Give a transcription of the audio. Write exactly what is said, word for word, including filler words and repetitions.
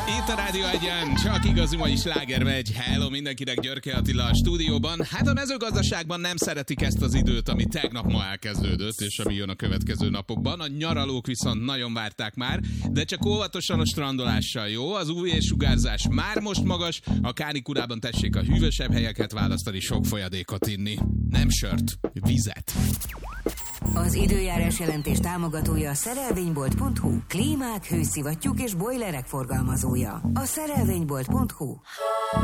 Itt a Rádió Egyen csak igazi mai sláger megy. Hello mindenkinek, Györke Attila a stúdióban. Hát a mezőgazdaságban nem szeretik ezt az időt, ami tegnap ma elkezdődött, és ami jön a következő napokban. A nyaralók viszont nagyon várták már, de csak óvatosan a strandolással, jó? Az ú vé-sugárzás már most magas, a kánikulában tessék a hűvösebb helyeket választani, sok folyadékot inni. Nem sört, vizet. Az időjárás jelentés támogatója a szerelvénybolt pont hu. Klímák, hőszivattyúk és bojlerek forgalmazója. A szerelvénybolt pont hu.